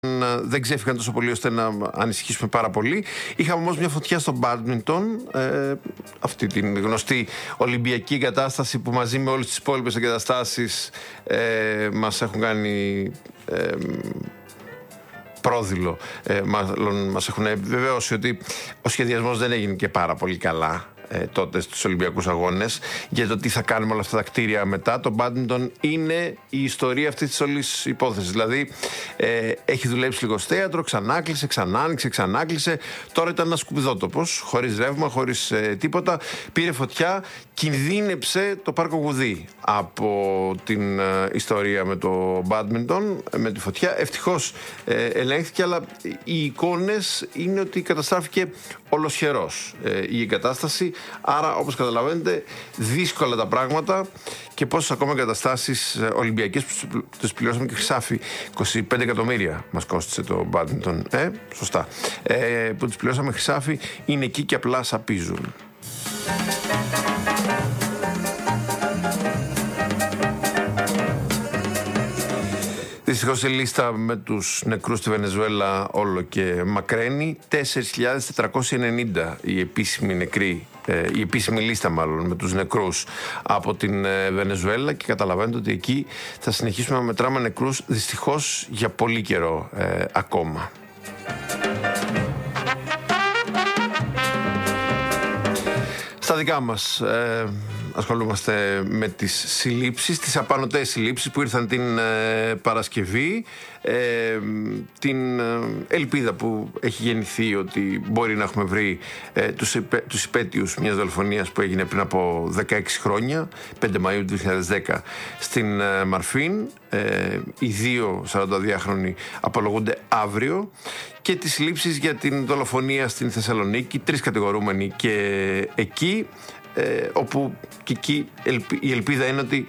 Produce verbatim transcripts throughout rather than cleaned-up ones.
δεν ξέφυγαν τόσο πολύ ώστε να ανησυχήσουμε πάρα πολύ. Είχαμε όμως μια φωτιά στο μπάντμιντον, ε, αυτή την γνωστή Ολυμπιακή εγκατάσταση που μαζί με όλες τις υπόλοιπες εγκαταστάσεις ε, μας έχουν κάνει ε, πρόδειλο. Ε, μάλλον μας έχουν βεβαιώσει ότι ο σχεδιασμός δεν έγινε και πάρα πολύ καλά ε, τότε στους Ολυμπιακούς Αγώνες. Για το τι θα κάνουμε όλα αυτά τα κτίρια μετά, το μπάντμιντον είναι η ιστορία αυτής της όλης υπόθεσης. Δηλαδή ε, έχει δουλέψει λίγο στο θέατρο, ξανά κλείσε, ξανά άνοιξε, ξανά κλείσε. Τώρα ήταν ένα σκουπιδότοπος, χωρίς ρεύμα, χωρίς ε, τίποτα. Πήρε φωτιά, κινδύνεψε το πάρκο Γουδί από την ε, ιστορία με το μπάντμιντον, με τη φωτιά. Ευτυχώς ε, ελέγχθηκε, αλλά οι εικόνες είναι ότι καταστράφηκε ολοσχερός ε, η εγκατάσταση. Άρα, όπως καταλαβαίνετε, δύσκολα τα πράγματα και πόσες ακόμα εγκαταστάσεις ε, Ολυμπιακές που τους πληρώσαμε και χρυσάφι. είκοσι πέντε εκατομμύρια μας κόστησε το μπάντμιντον. Ε, σωστά. Ε, που τους πληρώσαμε χρυσάφι, είναι εκεί και απλά σαπίζουν. Δυστυχώς η λίστα με τους νεκρούς στη Βενεζουέλα όλο και μακραίνει. τέσσερις χιλιάδες τετρακόσιοι ενενήντα η επίσημη νεκρή, ε, η επίσημη λίστα μάλλον με τους νεκρούς από την ε, Βενεζουέλα, και καταλαβαίνετε ότι εκεί θα συνεχίσουμε να μετράμε νεκρούς δυστυχώς για πολύ καιρό ε, ακόμα. Στα δικά μας ε, ασχολούμαστε με τις συλλήψεις, τις απανωτές συλλήψεις που ήρθαν την ε, Παρασκευή, ε, την ε, ελπίδα που έχει γεννηθεί ότι μπορεί να έχουμε βρει ε, τους, υπέ, τους υπέτειους μιας δολοφονίας που έγινε πριν από δεκαέξι χρόνια, πέντε Μαΐου του δύο χιλιάδες δέκα στην ε, Μαρφίν. Ε, οι δύο σαρανταδυάχρονοι απολογούνται αύριο, και τις συλλήψεις για την δολοφονία στην Θεσσαλονίκη, τρεις κατηγορούμενοι και εκεί, Ε, όπου και εκεί η ελπίδα είναι ότι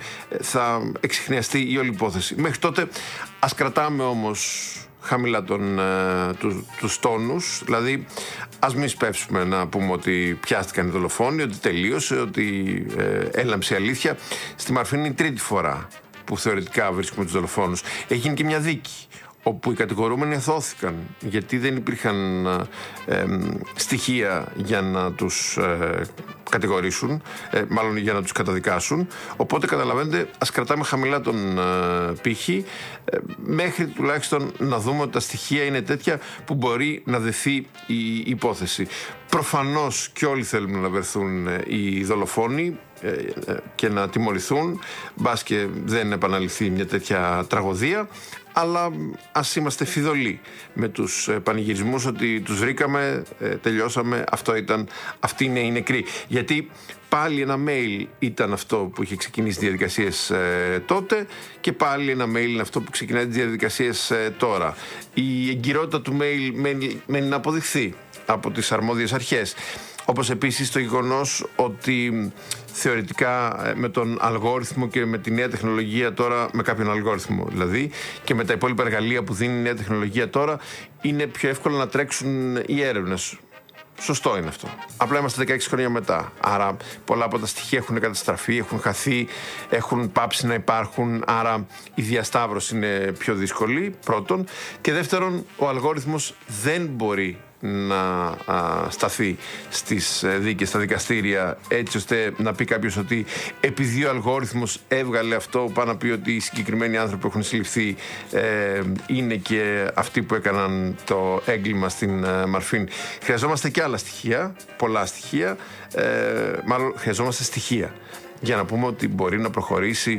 θα εξιχνιαστεί η όλη υπόθεση. Μέχρι τότε ας κρατάμε όμως χαμηλά τον, ε, του, τους τόνους, δηλαδή ας μην σπεύσουμε να πούμε ότι πιάστηκαν οι δολοφόνοι, ότι τελείωσε, ότι ε, έλαμψε η αλήθεια. Στη Μαρφή είναι η τρίτη φορά που θεωρητικά βρίσκουμε τους δολοφόνους. Έχει γίνει και μια δίκη όπου οι κατηγορούμενοι αθώθηκαν γιατί δεν υπήρχαν ε, στοιχεία για να τους ε, κατηγορήσουν, ε, μάλλον για να τους καταδικάσουν. Οπότε καταλαβαίνετε, ας κρατάμε χαμηλά τον ε, πύχη ε, μέχρι τουλάχιστον να δούμε ότι τα στοιχεία είναι τέτοια που μπορεί να δεθεί η υπόθεση. Προφανώς και όλοι θέλουμε να βρεθούν ε, οι δολοφόνοι ε, ε, και να τιμωρηθούν, μπας και δεν επαναληφθεί μια τέτοια τραγωδία. Αλλά ας είμαστε φιδωλοί με τους ε, πανηγυρισμούς ότι τους βρήκαμε, ε, τελειώσαμε, αυτό ήταν, αυτή είναι η νεκρή. Γιατί πάλι ένα mail ήταν αυτό που είχε ξεκινήσει τις διαδικασίες ε, τότε, και πάλι ένα mail είναι αυτό που ξεκινάει τις διαδικασίες ε, τώρα. Η εγκυρότητα του mail μένει, μένει να αποδειχθεί από τις αρμόδιες αρχές. Όπως επίσης το γεγονός ότι θεωρητικά με τον αλγόριθμο και με τη νέα τεχνολογία τώρα, με κάποιον αλγόριθμο δηλαδή, και με τα υπόλοιπα εργαλεία που δίνει η νέα τεχνολογία τώρα, είναι πιο εύκολο να τρέξουν οι έρευνες. Σωστό είναι αυτό. Απλά είμαστε δεκαέξι χρόνια μετά. Άρα πολλά από τα στοιχεία έχουν καταστραφεί, έχουν χαθεί, έχουν πάψει να υπάρχουν. Άρα η διασταύρωση είναι πιο δύσκολη, πρώτον. Και δεύτερον, ο αλγόριθμος δεν μπορεί να α, σταθεί στις δίκες, στα δικαστήρια, έτσι ώστε να πει κάποιος ότι επειδή ο αλγόριθμος έβγαλε αυτό, πάει να πει ότι οι συγκεκριμένοι άνθρωποι που έχουν συλληφθεί ε, είναι και αυτοί που έκαναν το έγκλημα στην ε, Μαρφίν. Χρειαζόμαστε και άλλα στοιχεία, πολλά στοιχεία, ε, μάλλον χρειαζόμαστε στοιχεία για να πούμε ότι μπορεί να προχωρήσει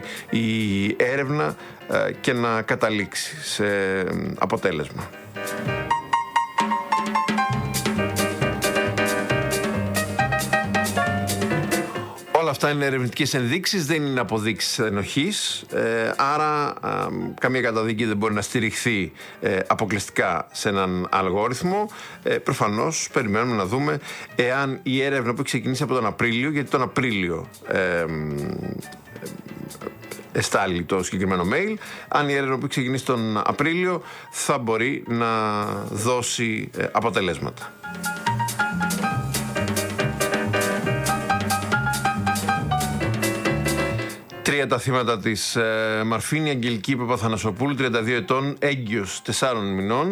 η έρευνα ε, και να καταλήξει σε αποτέλεσμα. Όλα αυτά είναι ερευνητικές ενδείξεις, δεν είναι αποδείξεις ενοχής, ε, άρα ε, καμία καταδίκη δεν μπορεί να στηριχθεί ε, αποκλειστικά σε έναν αλγόριθμο. Ε, προφανώς περιμένουμε να δούμε εάν η έρευνα που έχει ξεκινήσει από τον Απρίλιο, γιατί τον Απρίλιο ε, ε, εστάλει το συγκεκριμένο mail, αν η έρευνα που έχει ξεκινήσει τον Απρίλιο θα μπορεί να δώσει ε, αποτελέσματα. Τρία τα θύματα της ε, Μαρφίνη Αγγελική Παπαθανασοπούλου, τριάντα δύο ετών, έγκυος τεσσάρων μηνών.